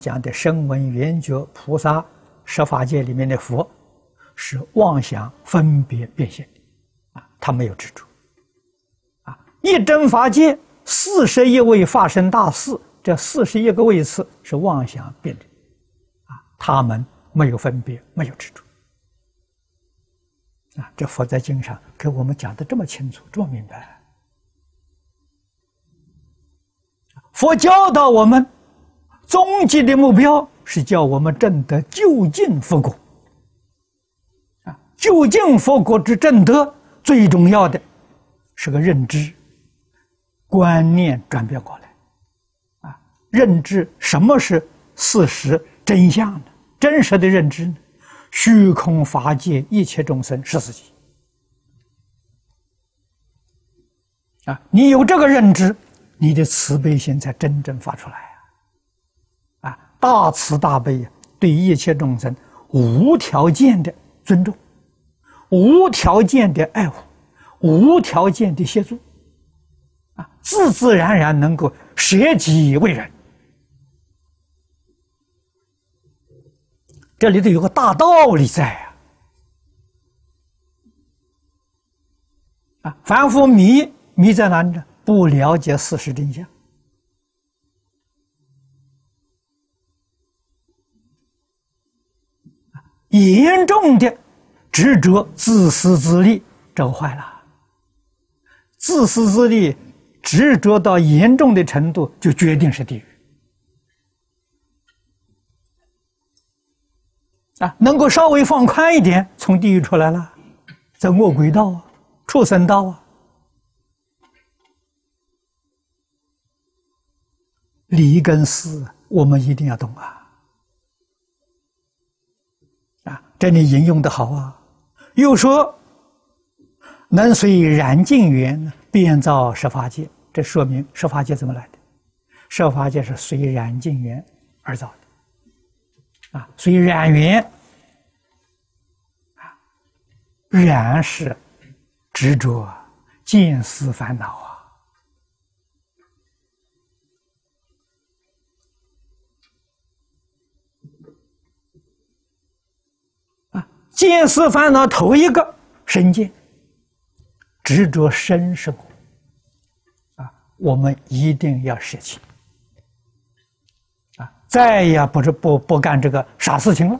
讲的声闻缘觉菩萨十法界里面的佛，是妄想分别变现的他没有执着一真法界41位法身大士，这41个位次是妄想变的他们没有分别，没有执着这佛在经上给我们讲的这么清楚，这么明白。佛教导我们，终极的目标是叫我们证得究竟佛果究竟佛果之证得，最重要的是个认知观念转变过来认知什么是事实真相呢？真实的认知呢？虚空法界一切众生是自己你有这个认知，你的慈悲心才真正发出来大慈大悲对一切众生无条件的尊重，无条件的爱护，无条件的协助自自然然能够舍己为人。这里头有个大道理在凡夫迷在哪里呢？不了解事实真相严重的执着自私自利，这坏了。自私自利执着到严重的程度，就决定是地狱能够稍微放宽一点，从地狱出来了，在恶鬼道畜生道理跟事我们一定要懂这里引用的好又说能随染净缘变造十法界，这说明十法界怎么来的？十法界是随染净缘而造的随染缘染是执着见思烦恼见思烦恼头一个身见，执着身是我我们一定要舍弃再也不干这个傻事情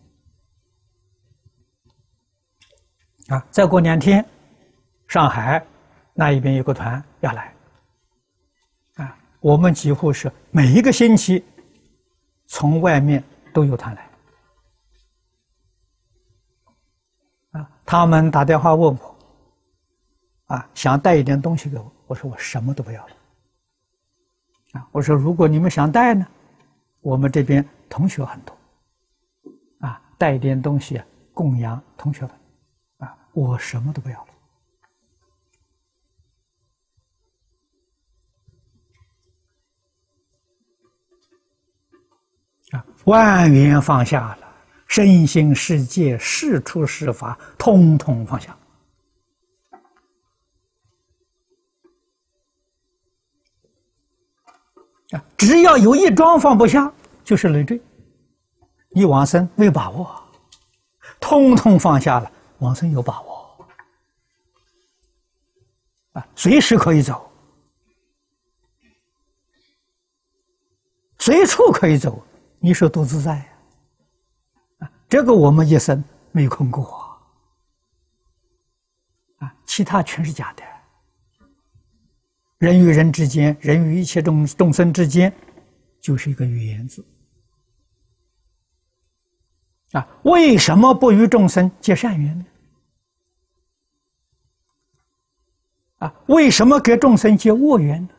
了再过2天，上海那一边有个团要来我们几乎是每一个星期从外面都有团来他们打电话问我想带一点东西给我，我说我什么都不要了我说如果你们想带呢，我们这边同学很多带一点东西供养同学们我什么都不要了万缘放下了，身心世界事出事法通通放下只要有一桩放不下，就是累赘。你往生没有把握，通通放下了，往生有把握随时可以走，随处可以走，你说多自在这个我们一生没空过其他全是假的。人与人之间，人与一切众生之间，就是一个缘字为什么不与众生结善缘呢？为什么给众生结恶缘呢？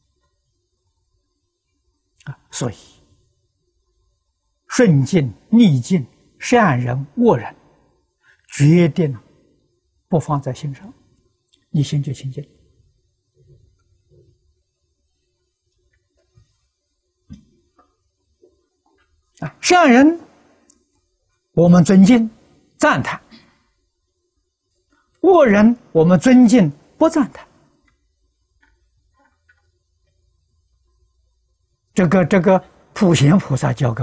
所以顺境逆境，善人恶人，决定不放在心上，你心就清净善人我们尊敬赞叹，恶人我们尊敬不赞叹这个普贤菩萨教给